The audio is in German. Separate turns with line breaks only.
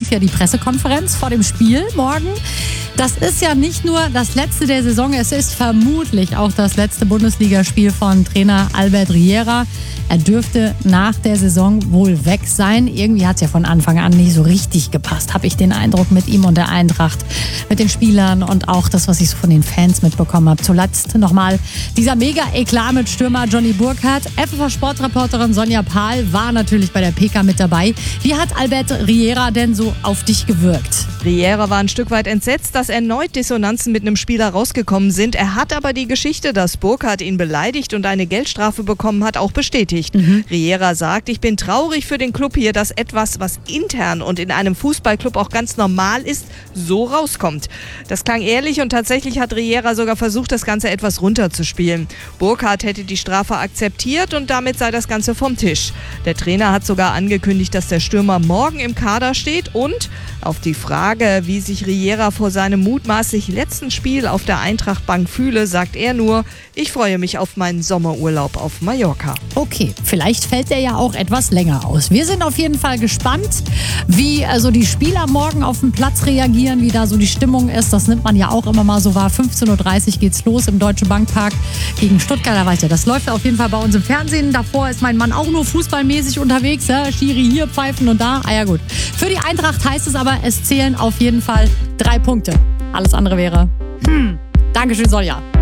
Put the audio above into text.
gibt ja die Pressekonferenz vor dem Spiel morgen. Das ist ja nicht nur das letzte der Saison, es ist vermutlich auch das letzte Bundesligaspiel von Trainer Albert Riera. Er dürfte nach der Saison wohl weg sein. Irgendwie hat es ja von Anfang an nicht so richtig gepasst, habe ich den Eindruck, mit ihm und der Eintracht, mit den Spielern und auch das, was ich so von den Fans mitbekommen habe. Zuletzt nochmal dieser Mega-Eklat mit Stürmer Johnny Burkhardt. FFH-Sportreporterin Sonja Pahl war natürlich bei der PK mit dabei. Wie hat Albert Riera denn so auf dich gewirkt?
Riera war ein Stück weit entsetzt, dass erneut Dissonanzen mit einem Spieler rausgekommen sind. Er hat aber die Geschichte, dass Burkhardt ihn beleidigt und eine Geldstrafe bekommen hat, auch bestätigt. Riera sagt, ich bin traurig für den Club hier, dass etwas, was intern und in einem Fußballclub auch ganz normal ist, so rauskommt. Das klang ehrlich und tatsächlich hat Riera sogar versucht, das Ganze etwas runterzuspielen. Burkhardt hätte die Strafe akzeptiert und damit sei das Ganze vom Tisch. Der Trainer hat sogar angekündigt, dass der Stürmer morgen im Kader steht und auf die Frage, wie sich Riera vor seinem mutmaßlich letzten Spiel auf der Eintrachtbank fühle, sagt er nur, ich freue mich auf meinen Sommerurlaub auf Mallorca.
Okay, vielleicht fällt der ja auch etwas länger aus. Wir sind auf jeden Fall gespannt, wie also die Spieler morgen auf dem Platz reagieren, wie da so die Stimmung ist. Das nimmt man ja auch immer mal so wahr. 15.30 Uhr geht's los im Deutsche Bankpark gegen Stuttgart. Da weiß ja, das läuft auf jeden Fall bei uns im Fernsehen. Davor ist mein Mann auch nur fußballmäßig unterwegs. Ja? Schiri hier pfeifen und da. Ah ja gut. Für die Eintracht heißt es aber, es zählen auf jeden Fall 3 Punkte. Alles andere wäre Dankeschön, Sonja.